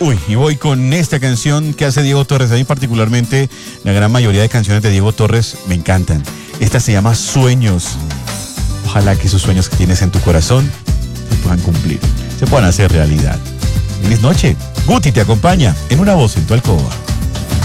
Uy, y voy con esta canción que hace Diego Torres. A mí particularmente, la gran mayoría de canciones de Diego Torres me encantan. Esta se llama Sueños. Ojalá que esos sueños que tienes en tu corazón se puedan cumplir, se puedan hacer realidad. Feliz noche. Guti te acompaña en Una Voz en tu Alcoba.